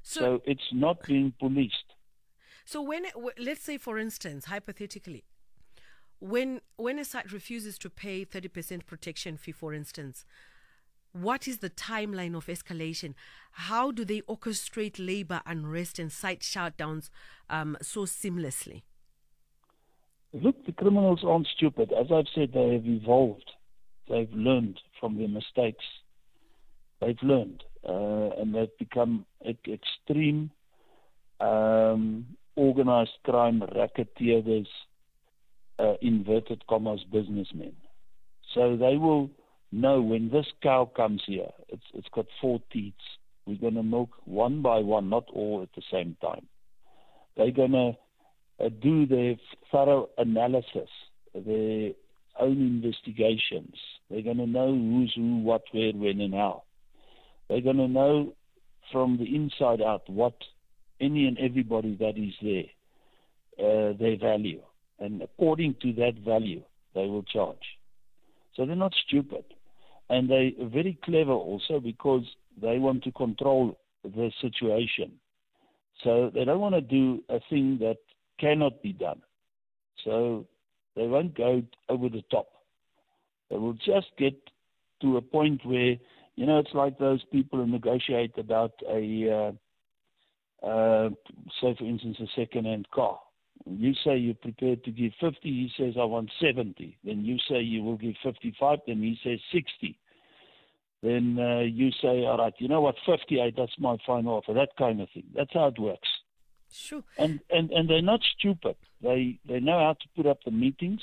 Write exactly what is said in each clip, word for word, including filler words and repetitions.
So, So it's not being policed. so when, w- let's say, for instance, hypothetically, when when a site refuses to pay thirty percent protection fee, for instance, what is the timeline of escalation? How do they orchestrate labor unrest and site shutdowns um, so seamlessly? Look, the criminals aren't stupid. As I've said, they have evolved. They've learned from their mistakes. They've learned, uh, and they've become e- extreme, um, organized crime racketeers, uh, inverted commas, businessmen. So they will know when this cow comes here, it's it's got four teats. We're going to milk one by one, not all at the same time. They're going to uh, do their thorough analysis, their own investigations. They're going to know who's who, what, where, when, and how. They're going to know from the inside out what any and everybody that is there, uh, their value. And according to that value, they will charge. So they're not stupid. And they're very clever also because they want to control the situation. So they don't want to do a thing that cannot be done. So they won't go over the top. They will just get to a point where, you know, it's like those people who negotiate about a, uh, uh, say, for instance, a second-hand car. You say you're prepared to give fifty, he says, I want seventy. Then you say you will give fifty-five, then he says sixty. Then uh, you say, all right, you know what, fifty-eight, that's my final offer, that kind of thing. That's how it works. Sure. And, and, and they're not stupid. They, they know how to put up the meetings,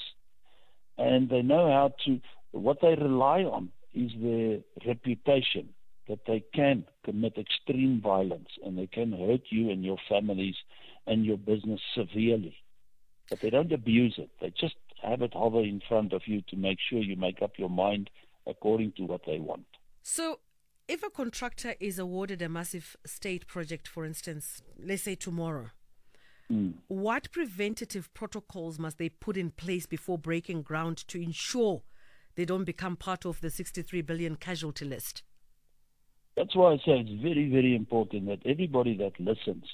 and they know how to, what they rely on is their reputation, that they can commit extreme violence and they can hurt you and your families and your business severely. But they don't abuse it. They just have it hover in front of you to make sure you make up your mind according to what they want. So if a contractor is awarded a massive state project, for instance, let's say tomorrow, Mm. what preventative protocols must they put in place before breaking ground to ensure they don't become part of the sixty-three billion casualty list? That's why I say it's very, very important that everybody that listens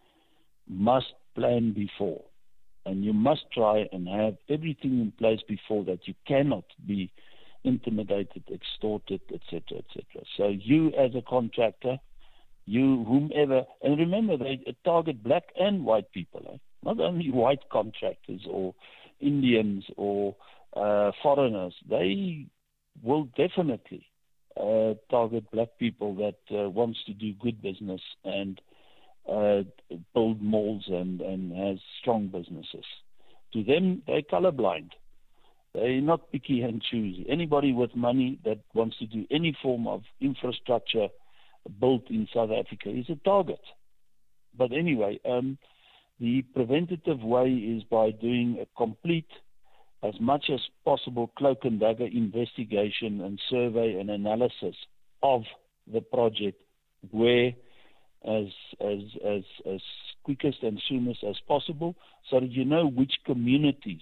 must plan before. And you must try and have everything in place before that. You cannot be intimidated, extorted, et cetera, et cetera. So you as a contractor, you whomever, and remember they target black and white people, eh? Not only white contractors or Indians or uh, foreigners. They will definitely uh, target black people that uh, wants to do good business and uh, build malls and, and has strong businesses. To them, they're colorblind. They're not picky and choosy. Anybody with money that wants to do any form of infrastructure built in South Africa is a target. But anyway, um, the preventative way is by doing a complete, as much as possible, cloak and dagger investigation and survey and analysis of the project, where as as as as quickest and soonest as possible, so that you know which communities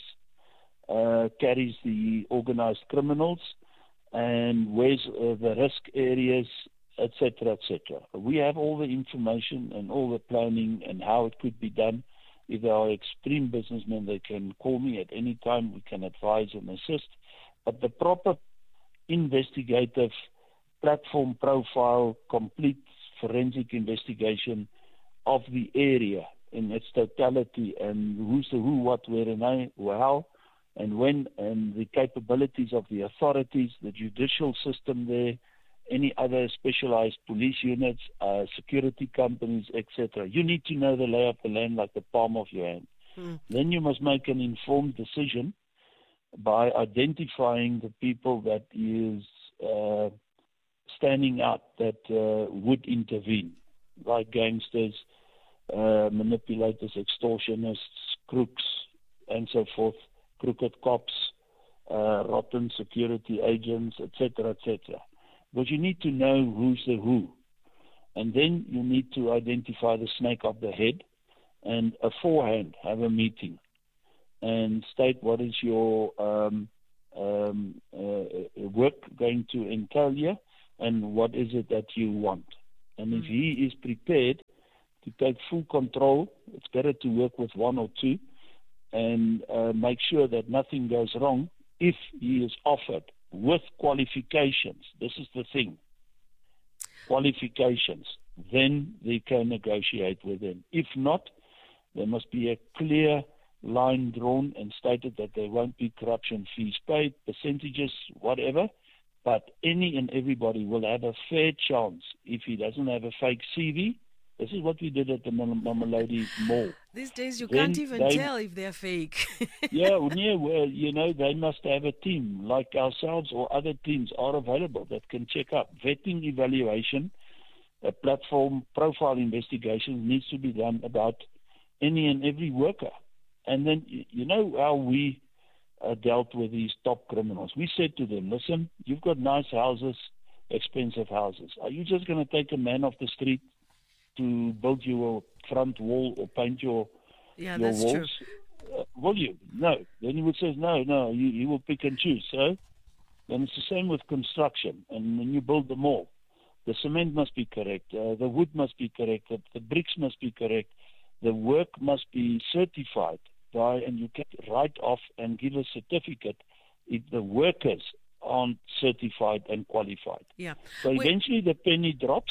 uh, carries the organized criminals and where's uh, the risk areas, et cetera, et cetera. We have all the information and all the planning and how it could be done. If they are extreme businessmen, they can call me at any time. We can advise and assist. But the proper investigative platform profile, complete forensic investigation of the area in its totality and who's the who, what, where, and how, and when, and the capabilities of the authorities, the judicial system there, any other specialized police units, uh, security companies, et cetera. You need to know the lay of the land like the palm of your hand. Mm. Then you must make an informed decision by identifying the people that is uh, standing out that uh, would intervene, like gangsters, uh, manipulators, extortionists, crooks, and so forth, crooked cops, uh, rotten security agents, et cetera, et cetera. But you need to know who's the who. And then you need to identify the snake of the head and beforehand have a meeting and state what is your um, um, uh, work going to entail you and what is it that you want. And Mm. if he is prepared to take full control. It's better to work with one or two and uh, make sure that nothing goes wrong. If he is offered with qualifications, this is the thing, qualifications, then they can negotiate with him. If not, there must be a clear line drawn and stated that there won't be corruption fees paid, percentages, whatever, but any and everybody will have a fair chance if he doesn't have a fake C V. This is what we did at the Mamelodi Mall. These days you Then can't even they, tell if they're fake. yeah, well, yeah, well, you know, they must have a team like ourselves or other teams are available that can check up. Vetting, evaluation, a platform profile investigation needs to be done about any and every worker. And then, you know how we uh, dealt with these top criminals. We said to them, listen, you've got nice houses, expensive houses. Are you just going to take a man off the street to build your front wall or paint your, yeah, your that's walls? true. Uh, will you? No. Then he would say, no, no, you, you will pick and choose. So then it's the same with construction. And when you build the mall, the cement must be correct, uh, the wood must be correct, the, the bricks must be correct, the work must be certified by, and you can write off and give a certificate if the workers aren't certified and qualified. Yeah. So Wait. eventually the penny drops,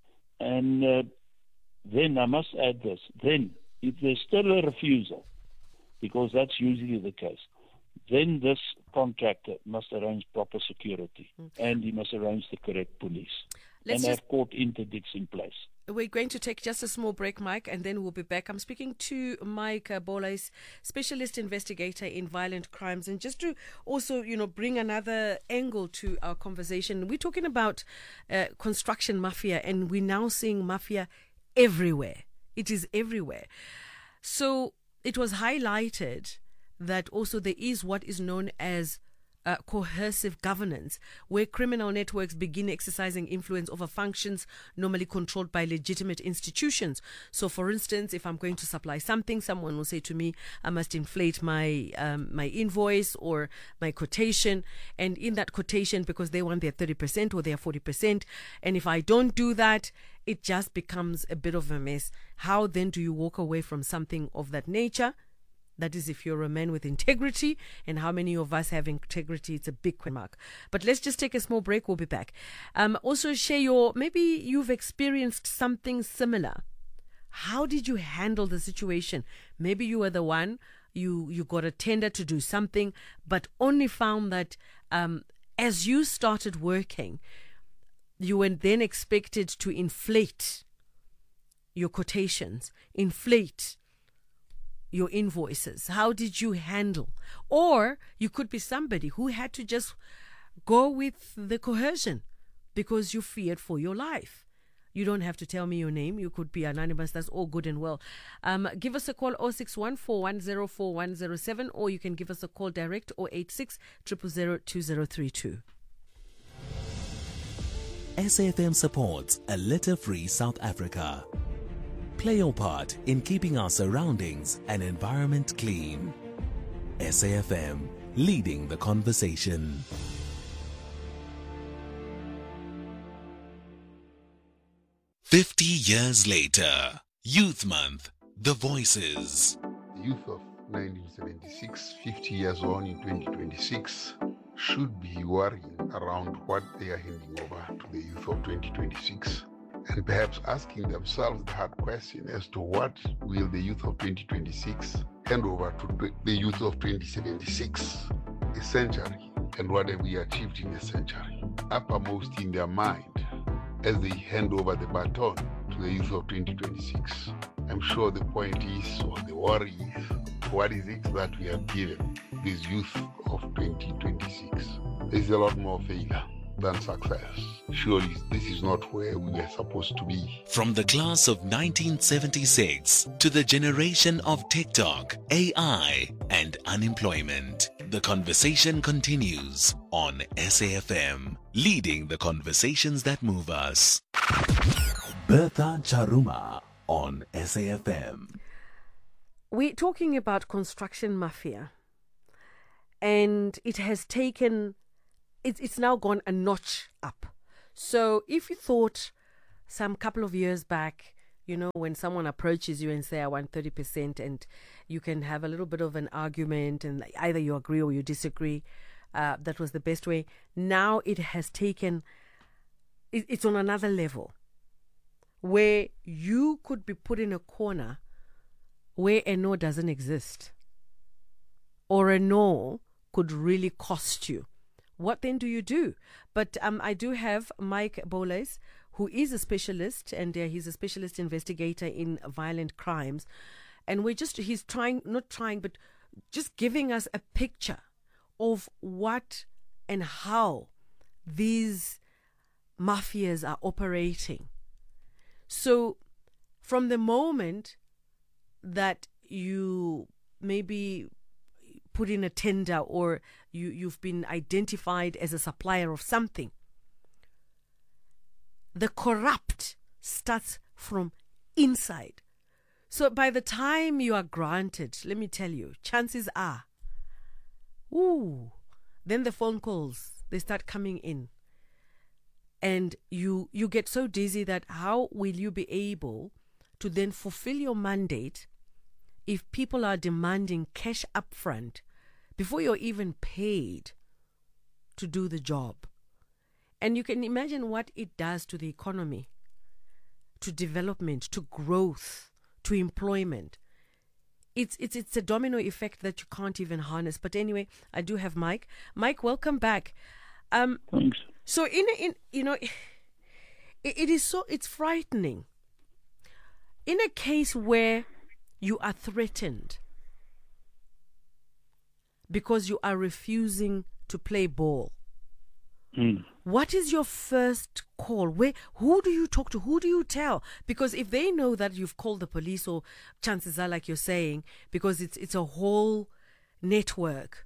and uh, then I must add this, then if there's still a refusal, because that's usually the case, then this contractor must arrange proper security, mm. and he must arrange the correct police. Let's and have court interdicts in place. We're going to take just a small break, Mike, and then we'll be back. I'm speaking to Mike uh, Bolais, specialist investigator in violent crimes. And just to also, you know, bring another angle to our conversation, we're talking about uh, construction mafia, and we're now seeing mafia everywhere. It is everywhere. So it was highlighted that also there is what is known as Uh, coercive governance, where criminal networks begin exercising influence over functions normally controlled by legitimate institutions. So, for instance, if I'm going to supply something, someone will say to me, I must inflate my um, my invoice or my quotation. And in that quotation, because they want their thirty percent or their forty percent, and if I don't do that, it just becomes a bit of a mess. How then do you walk away from something of that nature? That is, if you're a man with integrity, and how many of us have integrity, it's a big question mark. But let's just take a small break. We'll be back. Um, also, share your, maybe you've experienced something similar. How did you handle the situation? Maybe you were the one, you, you got a tender to do something, but only found that um, as you started working, you were then expected to inflate your quotations, inflate your invoices. How did you handle? Or you could be somebody who had to just go with the coercion because you feared for your life. You don't have to tell me your name. You could be anonymous. That's all good and well. Um, give us a call oh six one, four one zero, four one zero seven, or you can give us a call direct oh eight six, zero zero zero, two zero three two. S A F M supports a litter-free South Africa. Play your part in keeping our surroundings and environment clean. S A F M, leading the conversation. Fifty years later, Youth Month, The Voices. The youth of nineteen seventy-six, fifty years on in twenty twenty-six, should be worrying around what they are handing over to the youth of twenty twenty-six. And perhaps asking themselves the hard question as to what will the youth of twenty twenty-six hand over to the youth of twenty seventy-six, a century, and what have we achieved in a century, uppermost in their mind as they hand over the baton to the youth of twenty twenty-six. I'm sure the point is, or the worry is, what is it that we have given this youth of twenty twenty-six? There's a lot more failure than success. Surely this is not where we were supposed to be. From the class of nineteen seventy-six to the generation of TikTok, A I, and unemployment, the conversation continues on S A F M, leading the conversations that move us. Bertha Charuma on S A F M. We're talking about construction mafia, and it has taken It's it's now gone a notch up. So if you thought some couple of years back You know, when someone approaches you and say, I want thirty percent, and you can have a little bit of an argument and either you agree or you disagree. Uh, that was the best way. Now it has taken, it, it's on another level where you could be put in a corner where a no doesn't exist, or a no could really cost you. What then do you do? But um, I do have Mike Boles, who is a specialist, and uh, he's a specialist investigator in violent crimes. And we're just, he's trying, not trying, but just giving us a picture of what and how these mafias are operating. So from the moment that you maybe put in a tender, or you, you've been identified as a supplier of something, the corrupt starts from inside. So by the time you are granted, let me tell you, chances are, ooh, then the phone calls, they start coming in. And you you get so dizzy that how will you be able to then fulfill your mandate if people are demanding cash up front before you're even paid to do the job? And you can imagine what it does to the economy, to development, to growth, to employment. It's it's it's a domino effect that you can't even harness. But anyway, I do have Mike. Mike, welcome back. Um, Thanks. So in in you know, it, it is so it's frightening. In a case where you are threatened because you are refusing to play ball, Mm. what is your first call? Where, who do you talk to? Who do you tell? Because if they know that you've called the police, or chances are, like you're saying, because it's it's a whole network.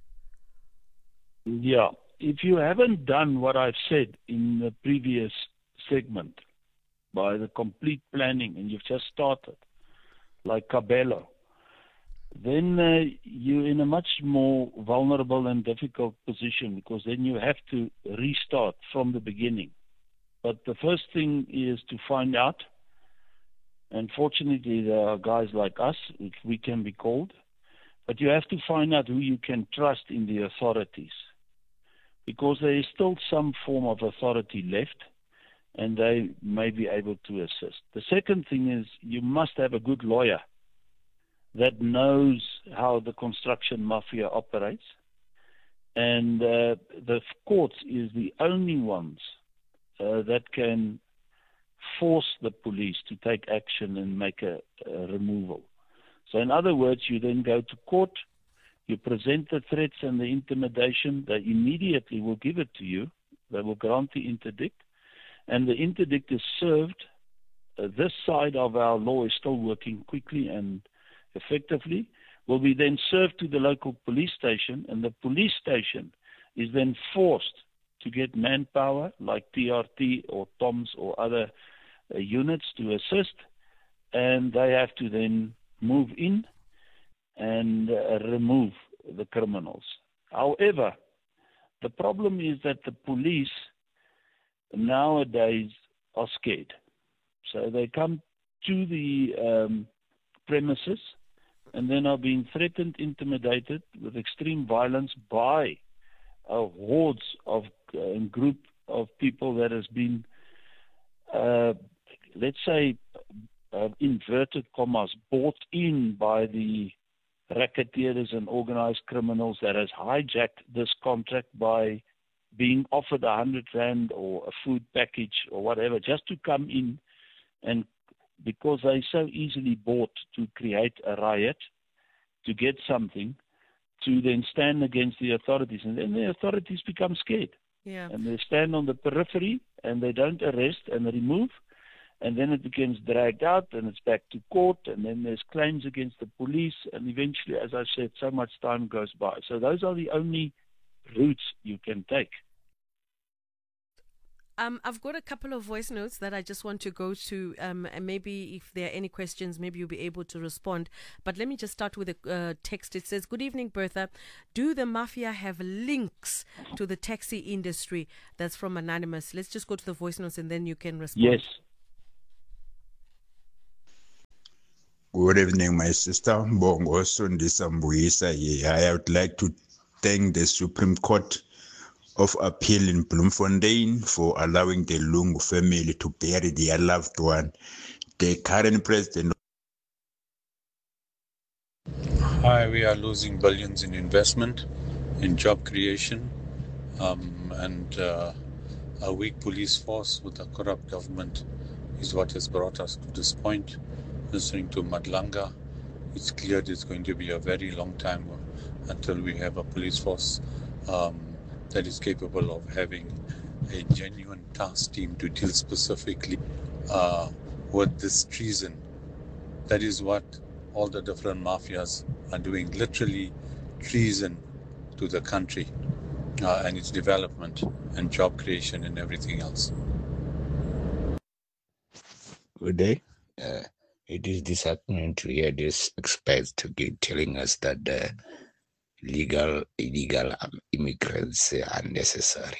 Yeah. If you haven't done what I've said in the previous segment, by the complete planning, and you've just started, like Cabello, then uh, you're in a much more vulnerable and difficult position, because then you have to restart from the beginning. But the first thing is to find out, and fortunately there are guys like us, which we can be called, but you have to find out who you can trust in the authorities, because there is still some form of authority left, and they may be able to assist. The second thing is you must have a good lawyer that knows how the construction mafia operates, and uh, the courts is the only ones uh, that can force the police to take action and make a, a removal. So in other words, you then go to court, you present the threats and the intimidation, they immediately will give it to you, they will grant the interdict, and the interdict is served. Uh, this side of our law is still working quickly and effectively, will be then served to the local police station, and the police station is then forced to get manpower like T R T or TOMS or other uh, units to assist, and they have to then move in and uh, remove the criminals. However, the problem is that the police nowadays are scared. So they come to the um, premises, and then are being threatened, intimidated with extreme violence by uh, hordes of a uh, group of people that has been, uh, let's say, uh, inverted commas, bought in by the racketeers and organized criminals that has hijacked this contract by being offered a hundred rand or a food package or whatever, just to come in, and because they so easily bought to create a riot, to get something, to then stand against the authorities. And then the authorities become scared. Yeah. And they stand on the periphery, and they don't arrest and remove. And then it becomes dragged out, and it's back to court, and then there's claims against the police, and eventually, as I said, so much time goes by. So those are the only routes you can take. Um, I've got a couple of voice notes that I just want to go to, um, and maybe if there are any questions, maybe you'll be able to respond. But let me just start with a uh, text. It says, "Good evening, Bertha. Do the mafia have links to the taxi industry?" That's from Anonymous. Let's just go to the voice notes and then you can respond. Yes. Good evening, my sister. Mbongo Sondisa Mbuyisa here. I would like to thank the Supreme Court of Appeal in Bloemfontein for allowing the Lungu family to bury their loved one. The current president. Hi, we are losing billions in investment, in job creation, um, and uh, a weak police force with a corrupt government is what has brought us to this point. Listening to Madlanga, it's clear it's going to be a very long time until we have a police force um, that is capable of having a genuine task team to deal specifically uh, with this treason. That is what all the different mafias are doing, literally treason to the country uh, and its development and job creation and everything else. Good day. Uh, it is disheartening to hear these experts to keep telling us that the legal, illegal immigrants are necessary.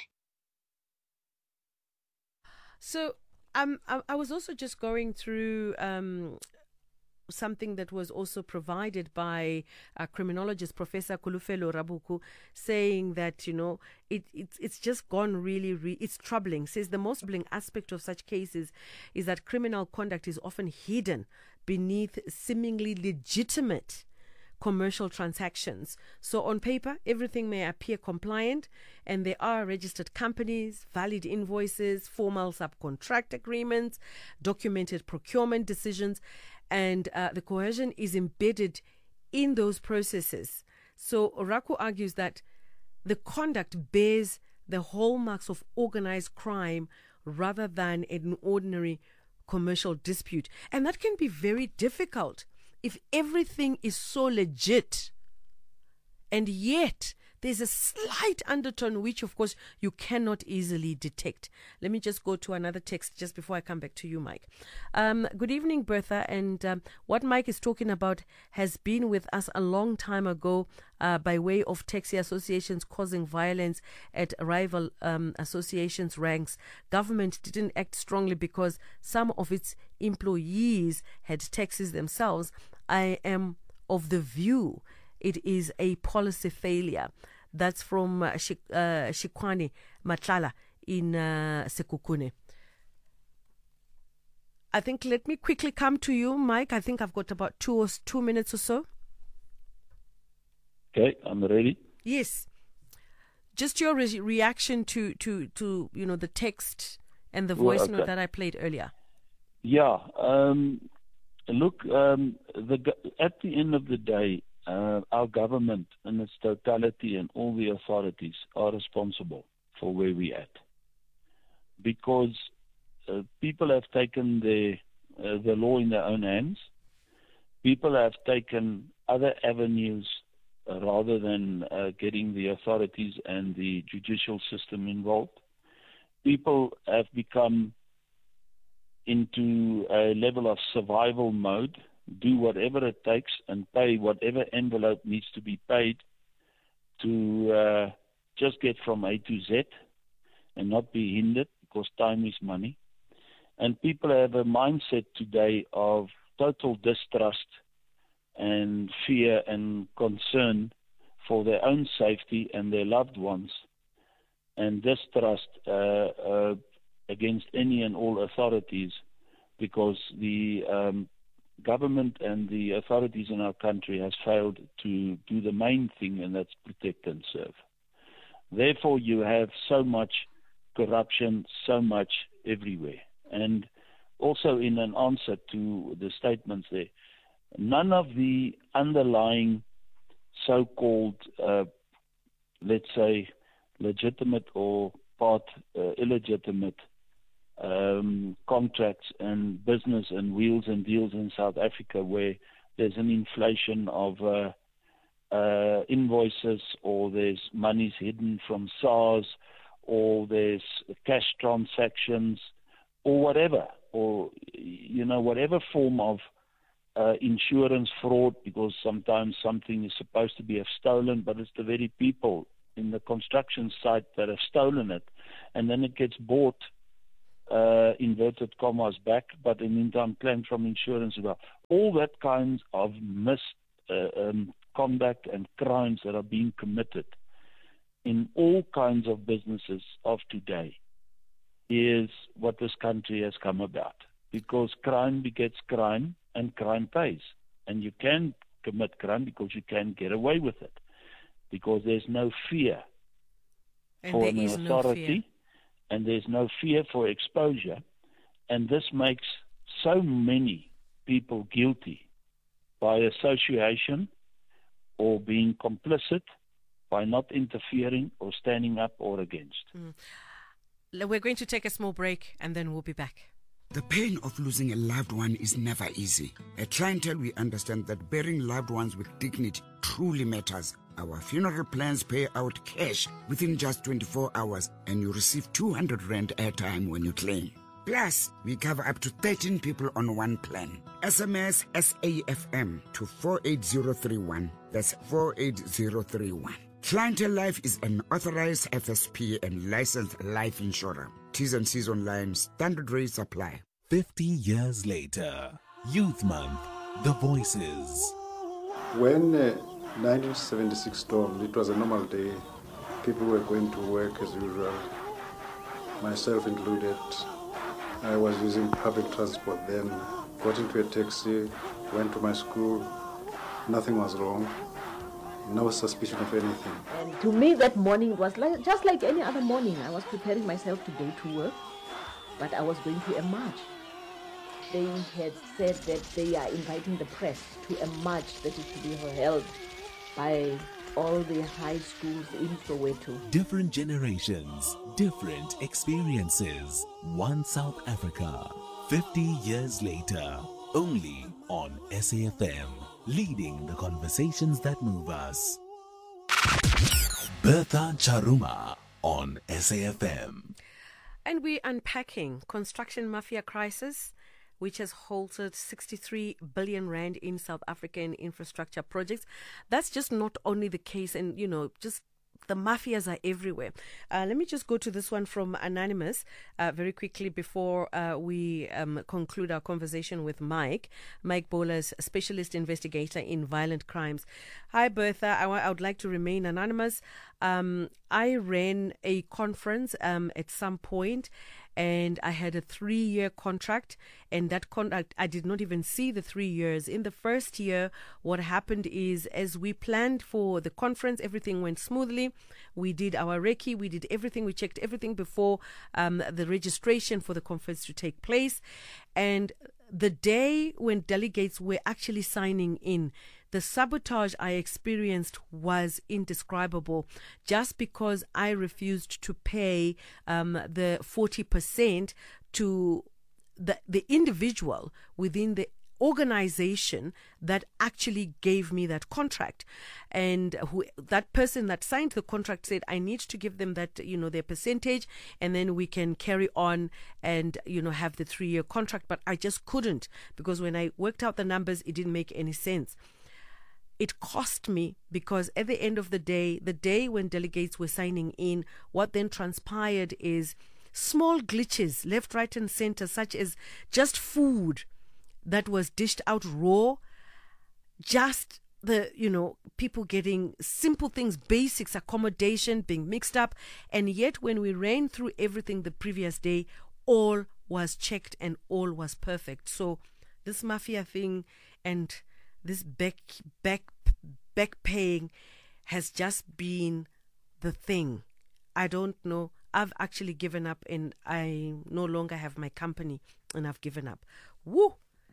So um, I, I was also just going through um, something that was also provided by a criminologist, Professor Kulufelo Rabuku, saying that, you know, it, it, it's just gone really, re- it's troubling. Says the most troubling aspect of such cases is that criminal conduct is often hidden beneath seemingly legitimate commercial transactions. So on paper, everything may appear compliant, and there are registered companies, valid invoices, formal subcontract agreements, documented procurement decisions, and uh, the coercion is embedded in those processes. So Raku argues that the conduct bears the hallmarks of organized crime rather than an ordinary commercial dispute. And that can be very difficult if everything is so legit, and yet there's a slight undertone which, of course, you cannot easily detect. Let me just go to another text just before I come back to you, Mike. Um, good evening, Bertha. And um, what Mike is talking about has been with us a long time ago uh, by way of taxi associations causing violence at rival um, associations' ranks. Government didn't act strongly because some of its employees had taxis themselves. I am of the view it is a policy failure. That's from uh, Shik- uh, Shikwani Matlala in uh, Sekukune. I think, let me quickly come to you, Mike. I think I've got about two or two minutes or so. Okay, I'm ready. Yes. Just your re- reaction to, to, to, you know, the text and the voice Well, okay. note that I played earlier. Yeah. Um, look, um, the, at the end of the day, Uh, our government in its totality and all the authorities are responsible for where we're at. Because uh, people have taken the, uh, the law in their own hands. People have taken other avenues uh, rather than uh, getting the authorities and the judicial system involved. People have become into a level of survival mode, do whatever it takes and pay whatever envelope needs to be paid to uh, just get from A to Z and not be hindered, because time is money. And people have a mindset today of total distrust and fear and concern for their own safety and their loved ones, and distrust uh, uh, against any and all authorities, because the um, government and the authorities in our country has failed to do the main thing, and that's protect and serve. Therefore, you have so much corruption, so much everywhere. And also, in an answer to the statements there, none of the underlying so-called, uh, let's say, legitimate or part uh, illegitimate Um, contracts and business and wheels and deals in South Africa, where there's an inflation of uh, uh, invoices, or there's monies hidden from SARS, or there's cash transactions, or whatever, or, you know, whatever form of uh, insurance fraud, because sometimes something is supposed to be have stolen, but it's the very people in the construction site that have stolen it, and then it gets bought uh, inverted commas back, but in the meantime, claim from insurance as well. All that kinds of mis uh, um, conduct and crimes that are being committed in all kinds of businesses of today is what this country has come about. Because crime begets crime, and crime pays. And you can commit crime because you can get away with it. Because there's no fear And for there an is no authority, fear. and there's no fear for exposure. And this makes so many people guilty by association or being complicit by not interfering or standing up or against. Mm. We're going to take a small break and then we'll be back. The pain of losing a loved one is never easy. At Clientele, we understand that burying loved ones with dignity truly matters. Our funeral plans pay out cash within just twenty-four hours, and you receive two hundred rand airtime when you claim. Plus, we cover up to thirteen people on one plan. S M S S A F M to four eight zero three one. That's four eight zero three one. Clientele Life is an authorized F S P and licensed life insurer. T's and C's online. Standard rates apply. fifty years later, Youth Month, The Voices. When uh, nineteen seventy-six stormed, it was a normal day. People were going to work as usual, myself included. I was using public transport then, got into a taxi, went to my school. Nothing was wrong. No suspicion of anything. And to me, that morning was like, just like any other morning. I was preparing myself to go to work, but I was going to a march. They had said that they are inviting the press to a march that is to be held by all the high schools in Soweto. Different generations, different experiences. One South Africa, fifty years later, only on S A F M. Leading the conversations that move us. Bertha Charuma on S A F M. And we're unpacking construction mafia crisis, which has halted sixty-three billion rand in South African infrastructure projects. That's just not only the case, and, you know, just the mafias are everywhere. Uh, let me just go to this one from Anonymous uh, very quickly before uh, we um, conclude our conversation with Mike. Mike Bolas, specialist investigator in violent crimes. Hi, Bertha. I, w- I would like to remain anonymous. Um, I ran a conference um, at some point, and I had a three-year contract, and that contract, I did not even see the three years. In the first year, what happened is, as we planned for the conference, everything went smoothly. We did our recce, we did everything, we checked everything before um, the registration for the conference to take place. And the day when delegates were actually signing in, the sabotage I experienced was indescribable, just because I refused to pay um, the forty percent to the, the individual within the organization that actually gave me that contract. And who that person that signed the contract said, I need to give them that, you know, their percentage, and then we can carry on and, you know, have the three-year contract. But I just couldn't, because when I worked out the numbers, it didn't make any sense. It cost me, because at the end of the day, the day when delegates were signing in, what then transpired is small glitches left, right, and center, such as just food that was dished out raw, just the, you know, people getting simple things, basics, accommodation being mixed up. And yet when we ran through everything the previous day, all was checked and all was perfect. So this mafia thing and this back back back paying has just been the thing. I don't know. I've actually given up, and I no longer have my company, and I've given up. Woo!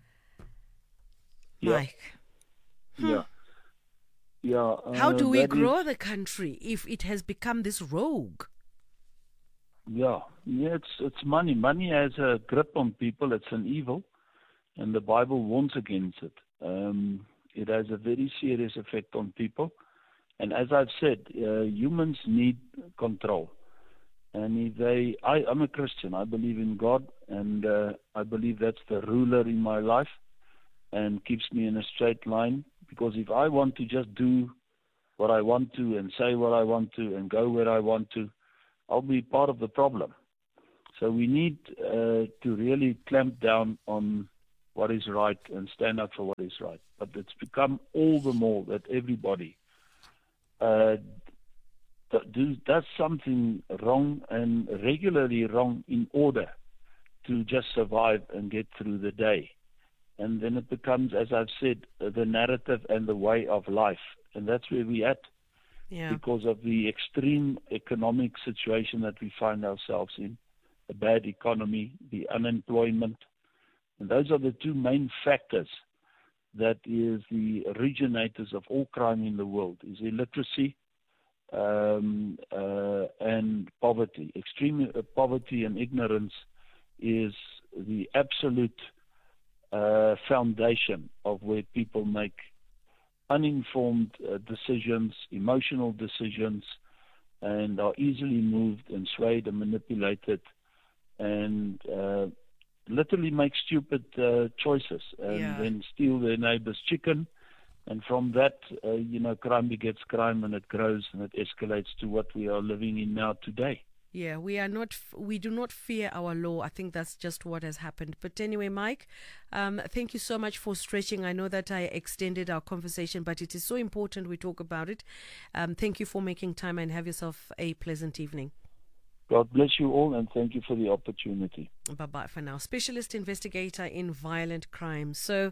Yeah. Mike. Hmm. Yeah. Yeah. Uh, How do we that grow is- the country if it has become this rogue? Yeah, yeah, it's it's money. Money has a grip on people. It's an evil, and the Bible warns against it. Um, it has a very serious effect on people, and as I've said, uh, humans need control. And if they, I, I'm a Christian. I believe in God, and uh, I believe that's the ruler in my life, and keeps me in a straight line. Because if I want to just do what I want to and say what I want to and go where I want to, I'll be part of the problem. So we need uh, to really clamp down on what is right and stand up for what is right. But it's become all the more that everybody uh, do, does something wrong and regularly wrong in order to just survive and get through the day. And then it becomes, as I've said, the narrative and the way of life. And that's where we're at. Yeah. Because of the extreme economic situation that we find ourselves in, the bad economy, the unemployment. And those are the two main factors that is the originators of all crime in the world, is illiteracy um, uh, and poverty. Extreme poverty and ignorance is the absolute uh, foundation of where people make uninformed uh, decisions, emotional decisions, and are easily moved and swayed and manipulated, and uh, literally make stupid uh, choices, and Yeah. then steal their neighbor's chicken. And from that, uh, you know, crime begets crime, and it grows and it escalates to what we are living in now today. Yeah, we are not, f- we do not fear our law. I think that's just what has happened. But anyway, Mike, um, thank you so much for stretching. I know that I extended our conversation, but it is so important we talk about it. Um, thank you for making time, and have yourself a pleasant evening. God bless you all, and thank you for the opportunity. Bye-bye for now. Specialist investigator in violent crime. So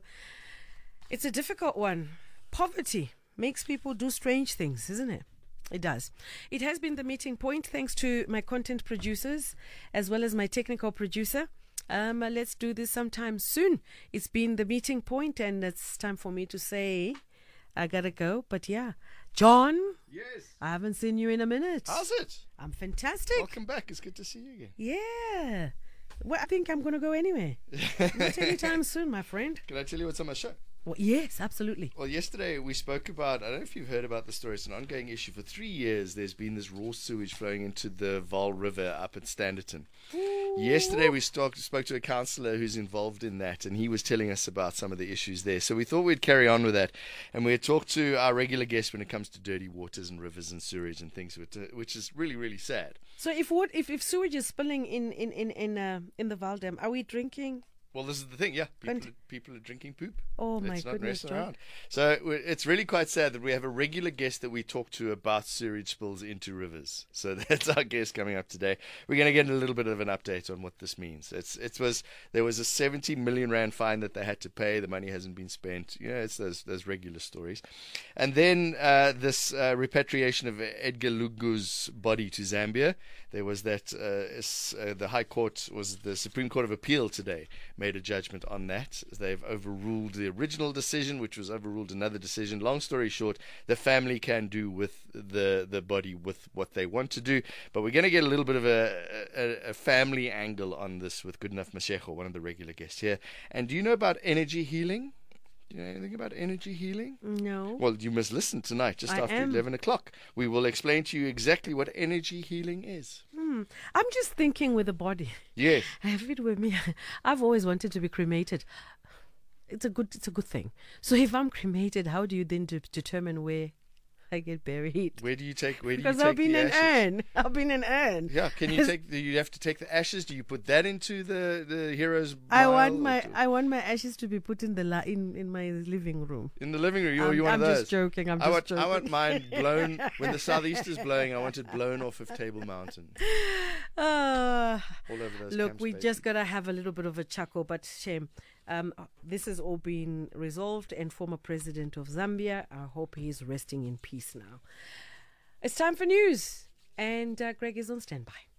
it's a difficult one. Poverty makes people do strange things, isn't it? It does. It has been the meeting point. Thanks to my content producers as well as my technical producer. Um, uh, let's do this sometime soon. It's been the meeting point, and it's time for me to say I gotta go. But yeah, John. Yes. I haven't seen you in a minute. How's it? I'm fantastic. Welcome back. It's good to see you again. Yeah. Well, I think I'm gonna go anyway. Not anytime soon, my friend. Can I tell you what's on my show? Well, yes, absolutely. Well, yesterday we spoke about, I don't know if you've heard about the story, it's an ongoing issue. For three years, there's been this raw sewage flowing into the Vaal River up at Standerton. Ooh. Yesterday we spoke, spoke to a councillor who's involved in that, and he was telling us about some of the issues there. So we thought we'd carry on with that, and we'd talk to our regular guest when it comes to dirty waters and rivers and sewage and things, which is really, really sad. So if what if, if sewage is spilling in in in in, uh, in the Vaal Dam, are we drinking? Well, this is the thing, yeah. People, are, people are drinking poop. Oh, my It's not goodness, messing John. around. So it's really quite sad that we have a regular guest that we talk to about sewage spills into rivers. So that's our guest coming up today. We're going to get a little bit of an update on what this means. It's it was there was a seventy million rand fine that they had to pay. The money hasn't been spent. You know, it's those those regular stories. And then uh, this uh, repatriation of Edgar Lungu's body to Zambia. There was that uh, uh, the High Court was the Supreme Court of Appeal today made a judgment on that. They've overruled the original decision, which was overruled another decision. Long story short, the family can do with the the body with what they want to do. But we're going to get a little bit of a, a, a family angle on this with Goodenough Mashego, one of the regular guests here. And do you know about energy healing? Do you know anything about energy healing? No. Well, you must listen tonight, just I after am. eleven o'clock. We will explain to you exactly what energy healing is. Hmm. I'm just thinking with the body. Yes. I have it with me. I've always wanted to be cremated. It's a good. It's a good thing. So if I'm cremated, how do you then de- determine where I get buried? Where do you take? Where do you Because take I'll be in the an ashes? urn. I'll be in an urn. Yeah. Can you take? Do you have to take the ashes? Do you put that into the the hero's? I mile want or my do- I want my ashes to be put in the la- in in my living room. in the living room. You're, I'm- you're one I'm of those. just joking, I'm I just want. joking. I want mine blown when the southeaster's blowing. I want it blown off of Table Mountain. Uh, All over those look, camp we spaces. just gotta have a little bit of a chuckle, but shame. Um, this has all been resolved, and former president of Zambia, I hope he is resting in peace now. It's time for news, and uh, Greg is on standby.